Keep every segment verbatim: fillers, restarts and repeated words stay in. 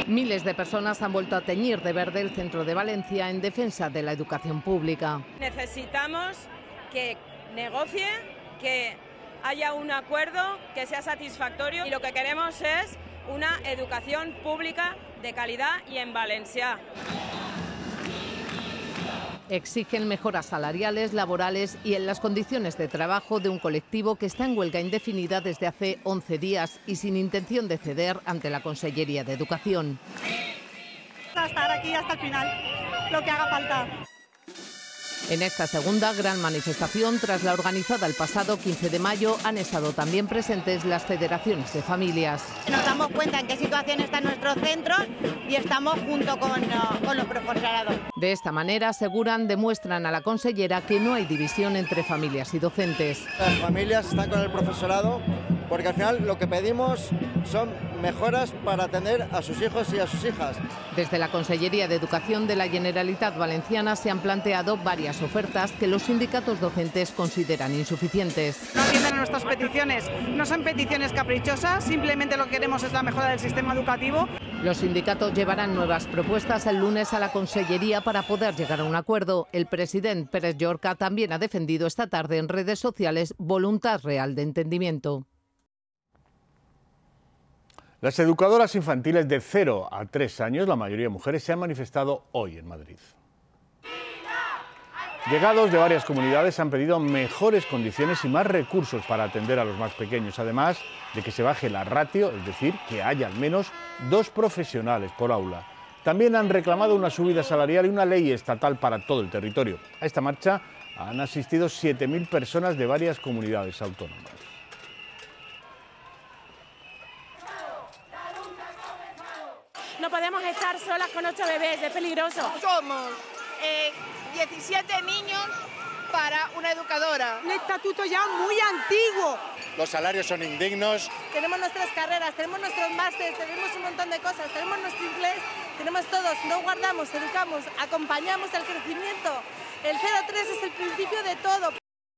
Miles de personas han vuelto a teñir de verde el centro de Valencia en defensa de la educación pública. Necesitamos que negocie, que haya un acuerdo que sea satisfactorio y lo que queremos es una educación pública de calidad y en valencià. Exigen mejoras salariales, laborales y en las condiciones de trabajo de un colectivo que está en huelga indefinida desde hace once días y sin intención de ceder ante la Consellería de Educación. Estar aquí hasta el final, lo que haga falta. En esta segunda gran manifestación, tras la organizada el pasado quince de mayo, han estado también presentes las federaciones de familias. Nos damos cuenta en qué situación están nuestros centros y estamos junto con, uh, con los profesorados. De esta manera, aseguran, demuestran a la consellera que no hay división entre familias y docentes. Las familias están con el profesorado porque al final lo que pedimos son mejoras para atender a sus hijos y a sus hijas. Desde la Consellería de Educación de la Generalitat Valenciana se han planteado varias ofertas que los sindicatos docentes consideran insuficientes. No atienden a nuestras peticiones, no son peticiones caprichosas, simplemente lo que queremos es la mejora del sistema educativo. Los sindicatos llevarán nuevas propuestas el lunes a la Consellería para poder llegar a un acuerdo. El presidente Pérez Llorca también ha defendido esta tarde en redes sociales voluntad real de entendimiento. Las educadoras infantiles de cero a tres años, la mayoría mujeres, se han manifestado hoy en Madrid. Llegados de varias comunidades han pedido mejores condiciones y más recursos para atender a los más pequeños, además de que se baje la ratio, es decir, que haya al menos dos profesionales por aula. También han reclamado una subida salarial y una ley estatal para todo el territorio. A esta marcha han asistido siete mil personas de varias comunidades autónomas. No podemos estar solas con ocho bebés, es peligroso. Somos eh, diecisiete niños para una educadora. Un estatuto ya muy antiguo. Los salarios son indignos. Tenemos nuestras carreras, tenemos nuestros másteres, tenemos un montón de cosas, tenemos nuestro inglés, tenemos todos, no guardamos, educamos, acompañamos el crecimiento. El cero tres es el principio de todo.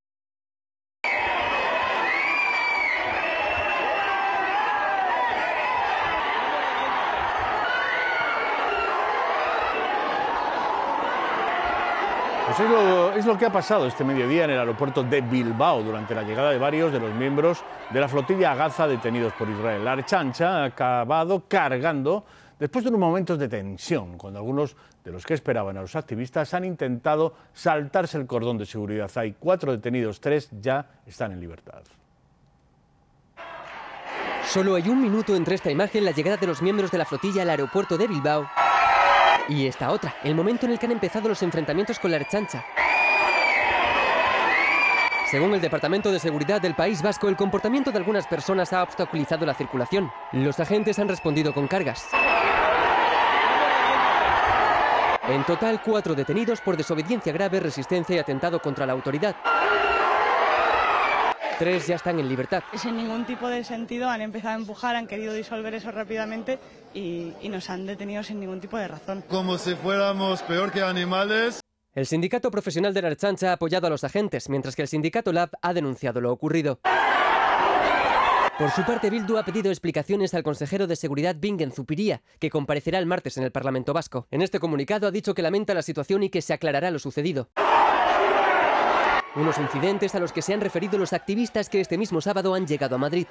Pues es lo, es lo que ha pasado este mediodía en el aeropuerto de Bilbao durante la llegada de varios de los miembros de la flotilla Gaza detenidos por Israel. La Ertzaintza ha acabado cargando después de unos momentos de tensión, cuando algunos de los que esperaban a los activistas han intentado saltarse el cordón de seguridad. Hay cuatro detenidos, tres ya están en libertad. Solo hay un minuto entre esta imagen, la llegada de los miembros de la flotilla al aeropuerto de Bilbao, y esta otra, el momento en el que han empezado los enfrentamientos con la Ertzaintza. Según el Departamento de Seguridad del País Vasco, el comportamiento de algunas personas ha obstaculizado la circulación. Los agentes han respondido con cargas. En total, cuatro detenidos por desobediencia grave, resistencia y atentado contra la autoridad. Tres ya están en libertad. Sin ningún tipo de sentido han empezado a empujar, han querido disolver eso rápidamente y, y nos han detenido sin ningún tipo de razón. Como si fuéramos peor que animales. El sindicato profesional de la Ertzaintza ha apoyado a los agentes, mientras que el sindicato Lab ha denunciado lo ocurrido. Por su parte, Bildu ha pedido explicaciones al consejero de Seguridad Bingen Zupiria, que comparecerá el martes en el Parlamento Vasco. En este comunicado ha dicho que lamenta la situación y que se aclarará lo sucedido. Unos incidentes a los que se han referido los activistas que este mismo sábado han llegado a Madrid.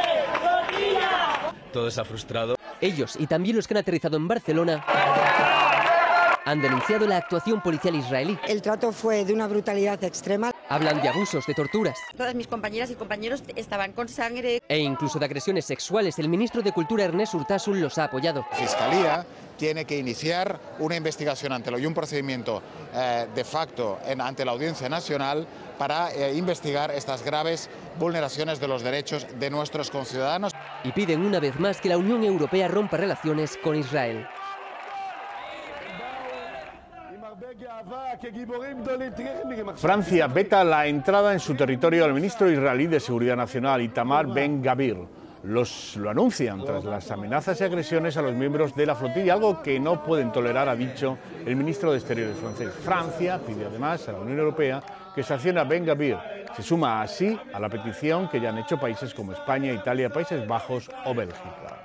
Todo se ha frustrado. Ellos, y también los que han aterrizado en Barcelona, han denunciado la actuación policial israelí. El trato fue de una brutalidad extrema. Hablan de abusos, de torturas. Todas mis compañeras y compañeros estaban con sangre. E incluso de agresiones sexuales. El ministro de Cultura, Ernest Urtasun, los ha apoyado. La Fiscalía tiene que iniciar una investigación ante lo y un procedimiento eh, de facto en, ante la Audiencia Nacional para eh, investigar estas graves vulneraciones de los derechos de nuestros conciudadanos. Y piden una vez más que la Unión Europea rompa relaciones con Israel. Francia veta la entrada en su territorio al ministro israelí de Seguridad Nacional, Itamar Ben-Gavir. Los, lo anuncian tras las amenazas y agresiones a los miembros de la flotilla, algo que no pueden tolerar, ha dicho el ministro de Exteriores francés. Francia pide además a la Unión Europea que sancione a Ben-Gavir. Se suma así a la petición que ya han hecho países como España, Italia, Países Bajos o Bélgica.